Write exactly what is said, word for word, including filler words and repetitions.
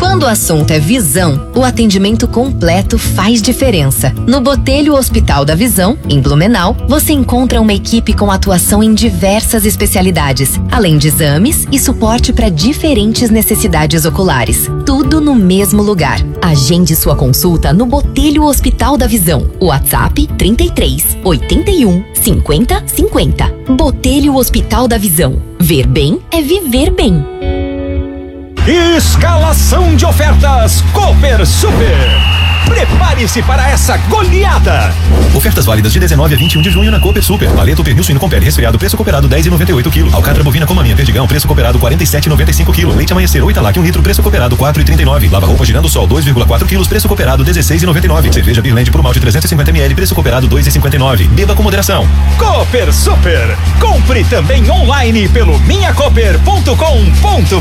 Quando o assunto é visão, o atendimento completo faz diferença. No Botelho Hospital da Visão, em Blumenau, você encontra uma equipe com atuação em diversas especialidades, além de exames e suporte para diferentes necessidades oculares. Tudo no mesmo lugar. Agende sua consulta no Botelho Hospital da Visão. WhatsApp trinta e três, oitenta e um, cinquenta, cinquenta. Botelho Hospital da Visão. Ver bem é viver bem. Escalação de ofertas Cooper Super. Prepare-se para essa goleada. Ofertas válidas de dezenove a vinte e um de junho na Cooper Super. Paleto pernil suíno com pele resfriado, preço cooperado dez e noventa e oito quilo. Alcatra bovina com maminha perdigão, preço cooperado quarenta e sete e noventa e cinco quilo. Leite amanhecer ou Italac um litro, preço cooperado quatro e trinta e nove. Lava roupa girando sol dois vírgula quatro quilos, preço cooperado dezesseis e noventa e nove. Cerveja Birland por malte trezentos e cinquenta mililitros, preço cooperado dois e cinquenta e nove. Beba com moderação. Cooper Super. Compre também online pelo minha cooper ponto com ponto